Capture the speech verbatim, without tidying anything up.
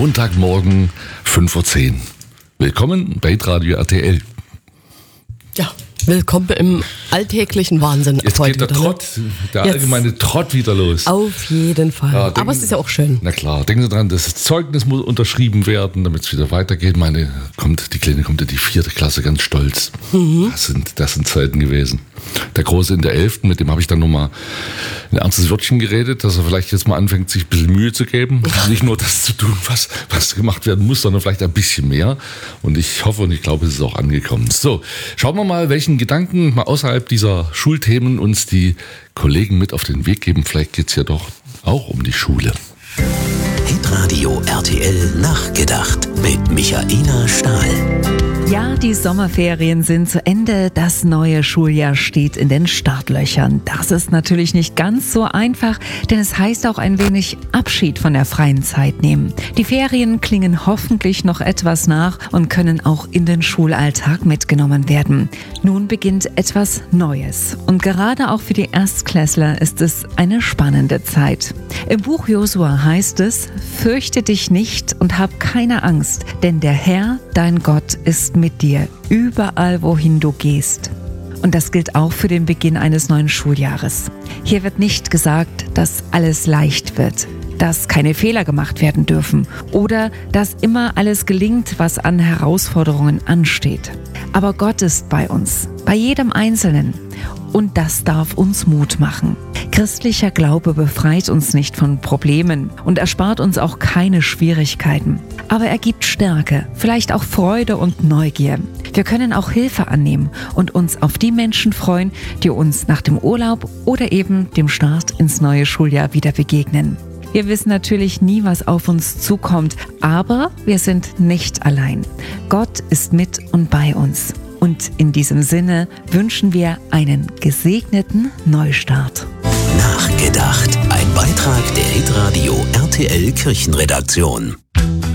Montagmorgen fünf Uhr zehn. Willkommen bei Radio R T L. Ja, willkommen im alltäglichen Wahnsinn. Jetzt heute geht der wieder, Trott, ne? der Jetzt allgemeine Trott wieder los. Auf jeden Fall. Ja, denken, aber es ist ja auch schön. Na klar, denken Sie dran, das Zeugnis muss unterschrieben werden, damit es wieder weitergeht. Meine, kommt, die Kleine kommt in die vierte Klasse, ganz stolz. Mhm. Das sind, das sind Zeiten gewesen. Der Große in der elften, mit dem habe ich dann nochmal ein ernstes Wörtchen geredet, dass er vielleicht jetzt mal anfängt, sich ein bisschen Mühe zu geben. Nicht nur das zu tun, was, was gemacht werden muss, sondern vielleicht ein bisschen mehr. Und ich hoffe und ich glaube, es ist auch angekommen. So, schauen wir mal, welchen Gedanken mal außerhalb dieser Schulthemen uns die Kollegen mit auf den Weg geben. Vielleicht geht es ja doch auch um die Schule. Hitradio R T L Nachgedacht mit Michaela Stahl. Ja, die Sommerferien sind zu Ende, das neue Schuljahr steht in den Startlöchern. Das ist natürlich nicht ganz so einfach, denn es heißt auch ein wenig Abschied von der freien Zeit nehmen. Die Ferien klingen hoffentlich noch etwas nach und können auch in den Schulalltag mitgenommen werden. Nun beginnt etwas Neues und gerade auch für die Erstklässler ist es eine spannende Zeit. Im Buch Josua heißt es: Fürchte dich nicht und hab keine Angst, denn der Herr, dein Gott, ist mit dir, überall wohin du gehst. Und das gilt auch für den Beginn eines neuen Schuljahres. Hier wird nicht gesagt, dass alles leicht wird, dass keine Fehler gemacht werden dürfen oder dass immer alles gelingt, was an Herausforderungen ansteht. Aber Gott ist bei uns, bei jedem Einzelnen. Und das darf uns Mut machen. Christlicher Glaube befreit uns nicht von Problemen und erspart uns auch keine Schwierigkeiten. Aber er gibt Stärke, vielleicht auch Freude und Neugier. Wir können auch Hilfe annehmen und uns auf die Menschen freuen, die uns nach dem Urlaub oder eben dem Start ins neue Schuljahr wieder begegnen. Wir wissen natürlich nie, was auf uns zukommt, aber wir sind nicht allein. Gott ist mit und bei uns. Und in diesem Sinne wünschen wir einen gesegneten Neustart. Nachgedacht. Ein Beitrag der Hitradio R T L Kirchenredaktion.